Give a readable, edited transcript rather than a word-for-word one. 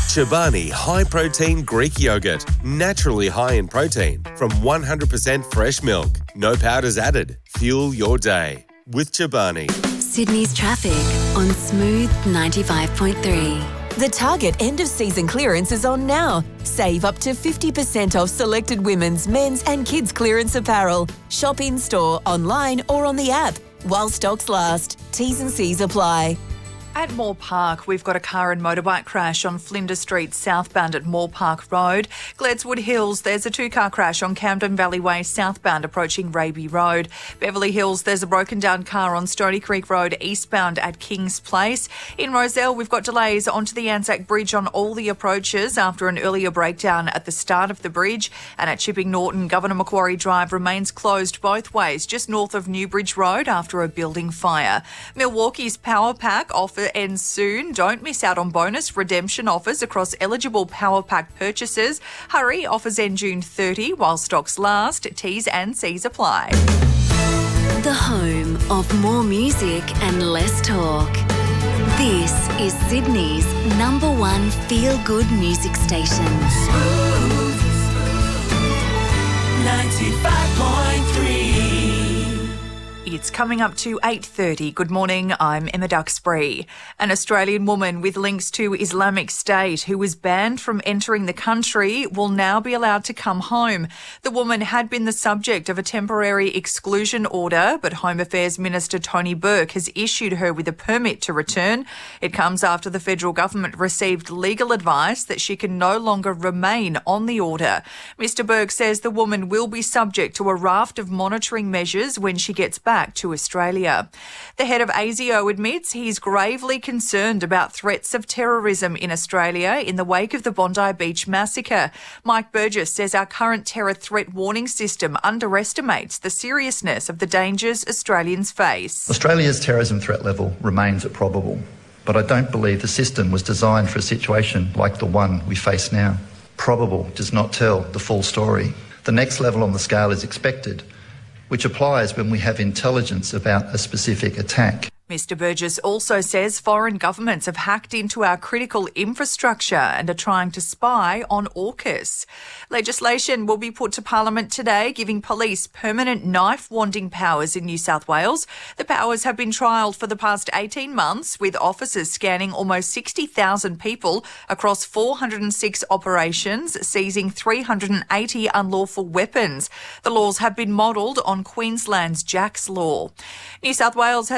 Chobani High Protein Greek Yogurt. Naturally high in protein from 100% fresh milk. No powders added. Fuel your day with Chobani. Sydney's traffic on Smooth 95.3. The Target end-of-season clearance is on now. Save up to 50% off selected women's, men's and kids' clearance apparel. Shop in-store, online or on the app. While stocks last. T's and C's apply. At Moore Park, we've got a car and motorbike crash on Flinders Street southbound at Moore Park Road. Gledswood Hills, there's a two-car crash on Camden Valley Way southbound approaching Raby Road. Beverly Hills, there's a broken down car on Stony Creek Road eastbound at Kings Place. In Rozelle, we've got delays onto the Anzac Bridge on all the approaches after an earlier breakdown at the start of the bridge. And at Chipping Norton, Governor Macquarie Drive remains closed both ways just north of Newbridge Road after a building fire. Milwaukee's Power Pack offer ends soon. Don't miss out on bonus redemption offers across eligible Power Pack purchases. Hurry, offers end June 30 while stocks last. T's and C's apply. The home of more music and less talk. This is Sydney's #1 feel-good music station. Smooth 95.3. It's coming up to 8:30. Good morning, I'm Emma Duxbury. An Australian woman with links to Islamic State who was banned from entering the country will now be allowed to come home. The woman had been the subject of a temporary exclusion order, but Home Affairs Minister Tony Burke has issued her with a permit to return. It comes after the federal government received legal advice that she can no longer remain on the order. Mr Burke says the woman will be subject to a raft of monitoring measures when she gets back to Australia. The head of ASIO admits he's gravely concerned about threats of terrorism in Australia in the wake of the Bondi Beach massacre. Mike Burgess says our current terror threat warning system underestimates the seriousness of the dangers Australians face. Australia's terrorism threat level remains at probable, but I don't believe the system was designed for a situation like the one we face now. Probable does not tell the full story. The next level on the scale is expected, which applies when we have intelligence about a specific attack. Mr Burgess also says foreign governments have hacked into our critical infrastructure and are trying to spy on AUKUS. Legislation will be put to Parliament today, giving police permanent knife-wanding powers in New South Wales. The powers have been trialled for the past 18 months, with officers scanning almost 60,000 people across 406 operations, seizing 380 unlawful weapons. The laws have been modelled on Queensland's Jack's Law. New South Wales has